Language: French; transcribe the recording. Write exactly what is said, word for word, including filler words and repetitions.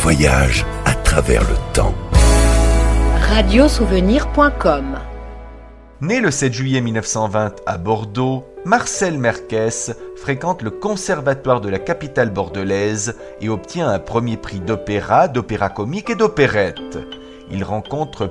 voyage à travers le temps. radiosouvenir point com. Né le sept juillet mille neuf cent vingt à Bordeaux, Marcel Merkès fréquente le conservatoire de la capitale bordelaise et obtient un premier prix d'opéra, d'opéra comique et d'opérette. Il rencontre